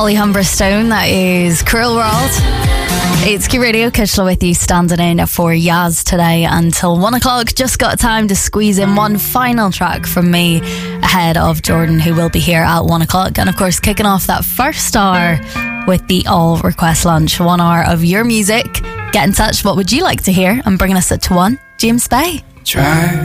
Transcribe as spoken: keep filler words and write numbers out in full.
Holly Humberstone, that is Cruel World. It's Q Radio, Kishla with you, standing in for Yaz today until one o'clock. Just got time to squeeze in one final track from me ahead of Jordan, who will be here at one o'clock. And of course, kicking off that first hour with the All Request Lunch. One hour of your music. Get in touch. What would you like to hear? I'm bringing us it to one. James Bay. Try